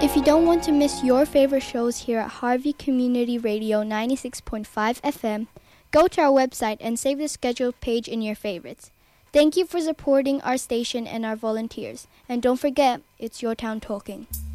If you don't want to miss your favorite shows here at Harvey Community Radio 96.5 FM, go to our website and save the schedule page in your favorites. Thank you for supporting our station and our volunteers. And don't forget, it's your town talking.